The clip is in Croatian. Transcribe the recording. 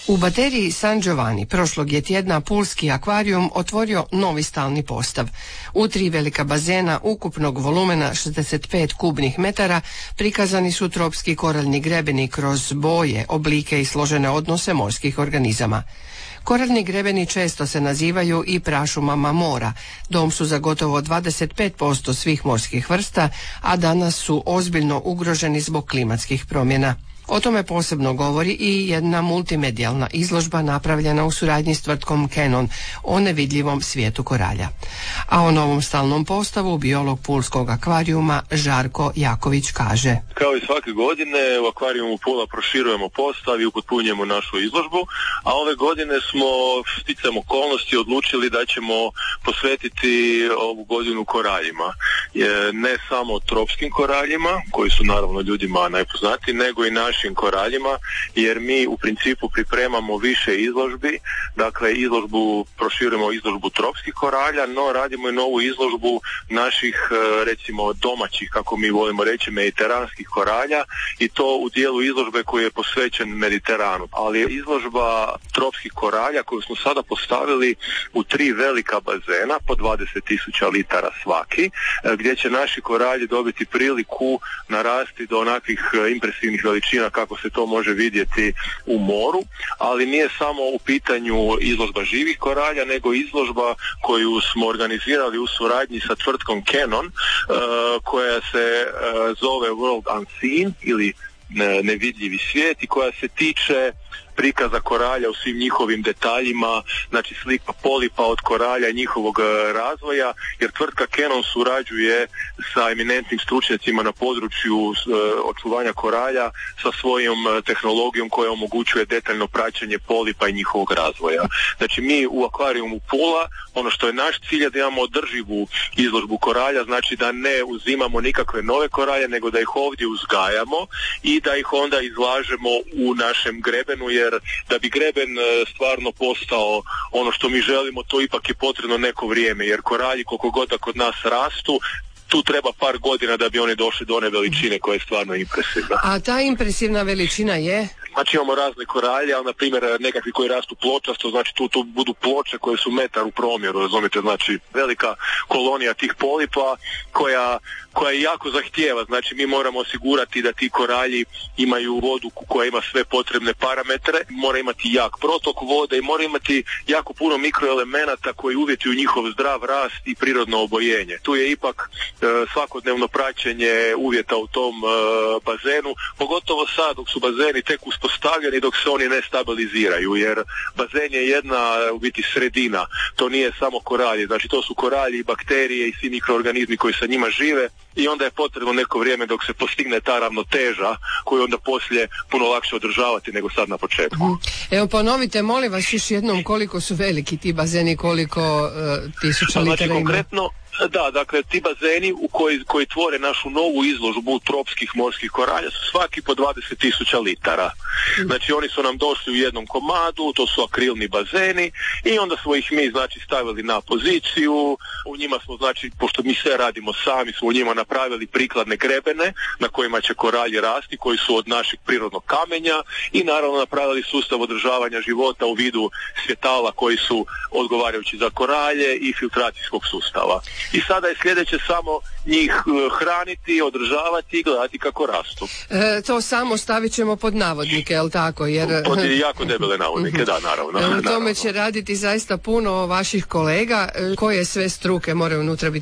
U bateriji San Giovanni prošlog je tjedna pulski akvarijum otvorio novi stalni postav. U 3 velika bazena ukupnog volumena 65 kubnih metara prikazani su tropski koraljni grebeni kroz boje, oblike i složene odnose morskih organizama. Koraljni grebeni često se nazivaju i prašumama mora. Dom su za gotovo 25% svih morskih vrsta, a danas su ozbiljno ugroženi zbog klimatskih promjena. O tome posebno govori i jedna multimedijalna izložba napravljena u suradnji s tvrtkom Canon o nevidljivom svijetu koralja. A o novom stalnom postavu biolog pulskog akvarijuma Žarko Jaković kaže: Kao i svake godine u akvarijumu Pula proširujemo postav i upotpunjujemo našu izložbu, a ove godine smo sticajem okolnosti odlučili da ćemo posvetiti ovu godinu koraljima. Ne samo tropskim koraljima, koji su naravno ljudima najpoznatiji, nego i našim koraljima, jer mi u principu pripremamo više izložbi. Dakle, proširujemo izložbu tropskih koralja, no radimo i novu izložbu naših, recimo, domaćih, kako mi volimo reći, mediteranskih koralja, i to u dijelu izložbe koji je posvećen Mediteranu. Ali izložba tropskih koralja koju smo sada postavili u 3 velika bazena po 20.000 litara svaki, gdje će naši koralji dobiti priliku narasti do onakvih impresivnih veličina kako se to može vidjeti u moru, ali nije samo u pitanju izložba živih koralja, nego izložba koju smo organizirali u suradnji sa tvrtkom Canon, koja se zove World Unseen ili nevidljivi svijet, i koja se tiče prikaza koralja u svim njihovim detaljima, znači slika polipa od koralja i njihovog razvoja, jer tvrtka Canon surađuje sa eminentnim stručnjacima na području očuvanja koralja sa svojom tehnologijom koja omogućuje detaljno praćenje polipa i njihovog razvoja. Znači mi u akvarijumu Pula, ono što je naš cilj je da imamo održivu izložbu koralja, znači da ne uzimamo nikakve nove koralje, nego da ih ovdje uzgajamo i da ih onda izlažemo u našem grebenu, jer da bi greben stvarno postao ono što mi želimo, to ipak je potrebno neko vrijeme, jer koralji koliko god da kod nas rastu, tu treba par godina da bi oni došli do one veličine koja je stvarno impresivna. A ta impresivna veličina je? Znači imamo razne koralje, ali na primjer nekakvi koji rastu pločasto, znači tu budu ploče koje su metar u promjeru, razumijete, znači velika kolonija tih polipa koja jako zahtijeva, znači mi moramo osigurati da ti koralji imaju vodu koja ima sve potrebne parametre, mora imati jak protok vode i mora imati jako puno mikroelemenata koji uvjetuju njihov zdrav rast i prirodno obojenje. Tu je ipak svakodnevno praćenje uvjeta u tom bazenu, pogotovo sad dok su bazeni tek uspostavljeni, dok se oni ne stabiliziraju, jer bazen je jedna u biti sredina, to nije samo koralji, znači to su koralji, bakterije i svi mikroorganizmi koji sa njima žive, i onda je potrebno neko vrijeme dok se postigne ta ravnoteža koju onda poslije puno lakše održavati nego sad na početku. Evo ponovite molim vas još jednom koliko su veliki ti bazeni, koliko tisuća litara znači, ima? Konkretno, da, dakle ti bazeni koji tvore našu novu izložbu tropskih morskih koralja su svaki po 20.000 litara. Znači oni su nam došli u jednom komadu, to su akrilni bazeni, i onda smo ih mi znači stavili na poziciju, u njima smo znači, pošto mi sve radimo sami, smo u njima napravili prikladne grebene na kojima će koralji rasti, koji su od našeg prirodnog kamenja, i naravno napravili sustav održavanja života u vidu svjetala koji su odgovarajući za koralje i filtracijskog sustava. I sada je sljedeće samo njih hraniti, održavati i gledati kako rastu. To samo stavit ćemo pod navodnike, jel tako? Jer pod jako debele navodnike, da, naravno. U tome će raditi zaista puno vaših kolega, koje sve struke moraju unutra biti